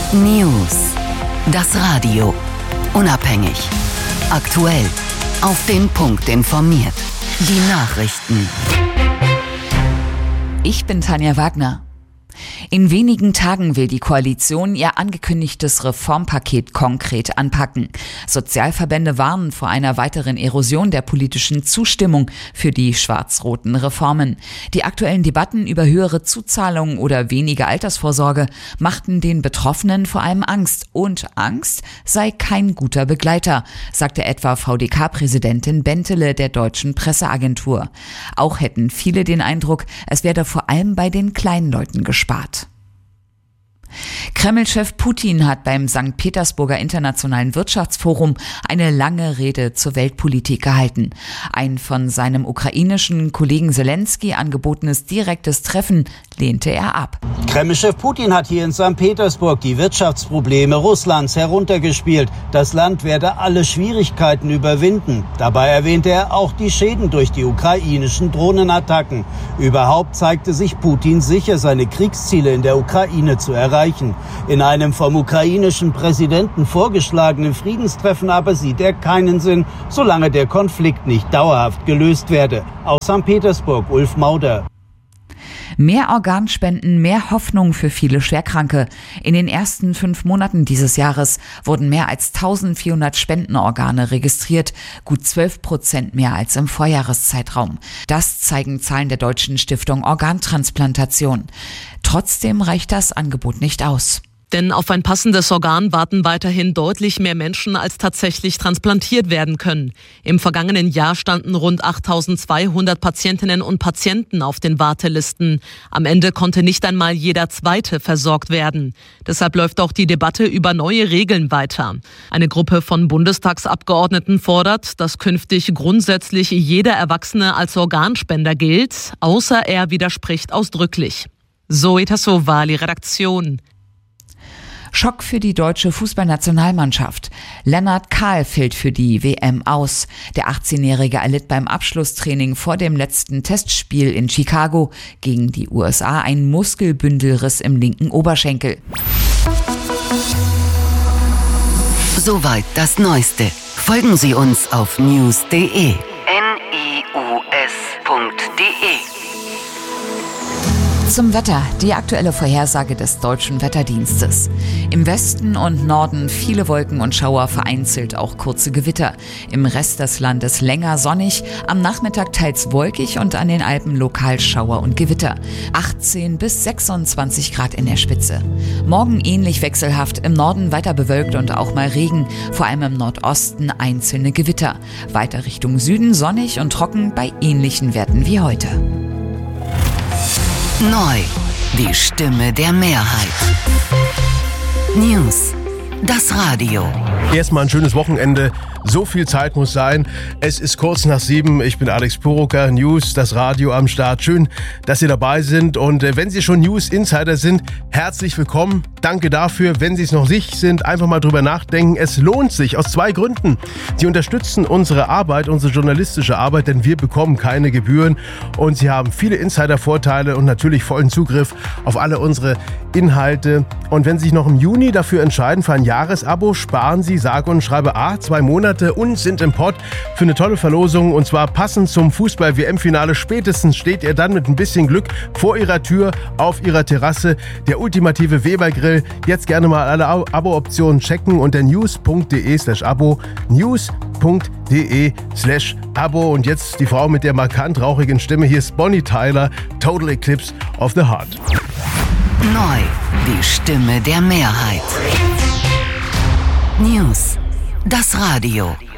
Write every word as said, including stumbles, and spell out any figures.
News. Das Radio. Unabhängig. Aktuell. Auf den Punkt informiert. Die Nachrichten. Ich bin Tanja Wagner. In wenigen Tagen will die Koalition ihr angekündigtes Reformpaket konkret anpacken. Sozialverbände warnen vor einer weiteren Erosion der politischen Zustimmung für die schwarz-roten Reformen. Die aktuellen Debatten über höhere Zuzahlungen oder weniger Altersvorsorge machten den Betroffenen vor allem Angst. Und Angst sei kein guter Begleiter, sagte etwa V D K-Präsidentin Bentele der Deutschen Presseagentur. Auch hätten viele den Eindruck, es werde vor allem bei den kleinen Leuten gespart. Kreml-Chef Putin hat beim Sankt Petersburger Internationalen Wirtschaftsforum eine lange Rede zur Weltpolitik gehalten. Ein von seinem ukrainischen Kollegen Selensky angebotenes direktes Treffen lehnte er ab. Kreml-Chef Putin hat hier in Sankt Petersburg die Wirtschaftsprobleme Russlands heruntergespielt. Das Land werde alle Schwierigkeiten überwinden. Dabei erwähnte er auch die Schäden durch die ukrainischen Drohnenattacken. Überhaupt zeigte sich Putin sicher, seine Kriegsziele in der Ukraine zu erreichen. In einem vom ukrainischen Präsidenten vorgeschlagenen Friedenstreffen aber sieht er keinen Sinn, solange der Konflikt nicht dauerhaft gelöst werde. Aus Sankt Petersburg, Ulf Mauder. Mehr Organspenden, mehr Hoffnung für viele Schwerkranke. In den ersten fünf Monaten dieses Jahres wurden mehr als eintausendvierhundert Spendenorgane registriert, gut zwölf Prozent mehr als im Vorjahreszeitraum. Das zeigen Zahlen der Deutschen Stiftung Organtransplantation. Trotzdem reicht das Angebot nicht aus. Denn auf ein passendes Organ warten weiterhin deutlich mehr Menschen, als tatsächlich transplantiert werden können. Im vergangenen Jahr standen rund achttausendzweihundert Patientinnen und Patienten auf den Wartelisten. Am Ende konnte nicht einmal jeder Zweite versorgt werden. Deshalb läuft auch die Debatte über neue Regeln weiter. Eine Gruppe von Bundestagsabgeordneten fordert, dass künftig grundsätzlich jeder Erwachsene als Organspender gilt, außer er widerspricht ausdrücklich. Zoe Tassovali, Redaktion. Schock für die deutsche Fußballnationalmannschaft. Lennart Kahl fällt für die W M aus. Der achtzehnjährige erlitt beim Abschlusstraining vor dem letzten Testspiel in Chicago gegen die U S A einen Muskelbündelriss im linken Oberschenkel. Soweit das Neueste. Folgen Sie uns auf news punkt de. N I U S punkt de. Zum Wetter, die aktuelle Vorhersage des Deutschen Wetterdienstes. Im Westen und Norden viele Wolken und Schauer, vereinzelt auch kurze Gewitter. Im Rest des Landes länger sonnig, am Nachmittag teils wolkig und an den Alpen lokal Schauer und Gewitter. achtzehn bis sechsundzwanzig Grad in der Spitze. Morgen ähnlich wechselhaft, im Norden weiter bewölkt und auch mal Regen, vor allem im Nordosten einzelne Gewitter. Weiter Richtung Süden sonnig und trocken bei ähnlichen Werten wie heute. Neu. Die Stimme der Mehrheit. News. Das Radio. Erstmal ein schönes Wochenende. So viel Zeit muss sein. Es ist kurz nach sieben. Ich bin Alex Purucker, News, das Radio am Start. Schön, dass Sie dabei sind. Und äh, wenn Sie schon News-Insider sind, herzlich willkommen. Danke dafür. Wenn Sie es noch nicht sind, einfach mal drüber nachdenken. Es lohnt sich aus zwei Gründen. Sie unterstützen unsere Arbeit, unsere journalistische Arbeit, denn wir bekommen keine Gebühren. Und Sie haben viele Insider-Vorteile und natürlich vollen Zugriff auf alle unsere Inhalte. Und wenn Sie sich noch im Juni dafür entscheiden, für ein Jahresabo, sparen Sie, sage und schreibe A, zwei Monate und sind im Pott für eine tolle Verlosung. Und zwar passend zum Fußball-W M-Finale. Spätestens steht ihr dann mit ein bisschen Glück vor Ihrer Tür, auf Ihrer Terrasse. Der ultimative Weber-Grill. Jetzt gerne mal alle Abo-Optionen checken unter news punkt de slash abo. news punkt de slash abo. Und jetzt die Frau mit der markant rauchigen Stimme. Hier ist Bonnie Tyler, Total Eclipse of the Heart. Neu. Die Stimme der Mehrheit. News. Das Radio.